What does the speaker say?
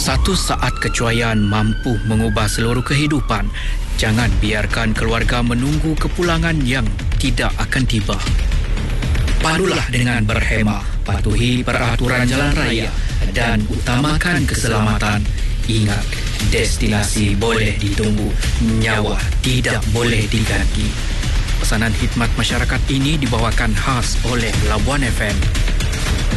Satu saat kecuaian mampu mengubah seluruh kehidupan. Jangan biarkan keluarga menunggu kepulangan yang tidak akan tiba. Padulah dengan berhemah, patuhi peraturan jalan raya dan utamakan keselamatan. Ingat, destinasi boleh ditunggu, nyawa tidak boleh diganti. Pesanan khidmat masyarakat ini dibawakan khas oleh Labuan FM.